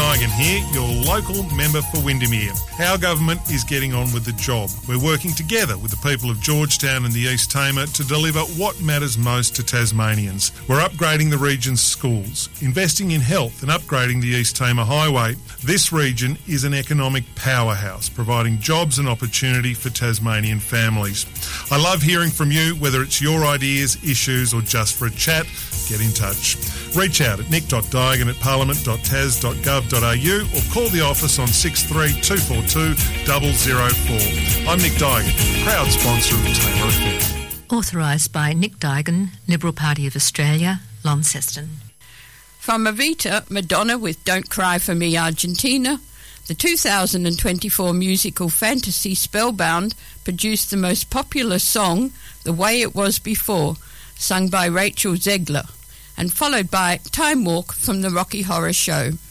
Daigan here, your local member for Windermere. Our government is getting on with the job. We're working together with the people of Georgetown and the East Tamar to deliver what matters most to Tasmanians. We're upgrading the region's schools, investing in health and upgrading the East Tamar Highway. This region is an economic powerhouse, providing jobs and opportunity for Tasmanian families. I love hearing from you, whether it's your ideas, issues or just for a chat. Get in touch. Reach out at nick.daigan@parliament.tas.gov.au or call the office on 63 242 004. I'm Nick Daigan, proud sponsor of Tamar FM. Authorised by Nick Daigan, Liberal Party of Australia, Launceston. From Evita, Madonna with Don't Cry For Me Argentina, the 2024 musical fantasy Spellbound produced the most popular song, The Way It Was Before, sung by Rachel Zegler, and followed by Time Walk from the Rocky Horror Show.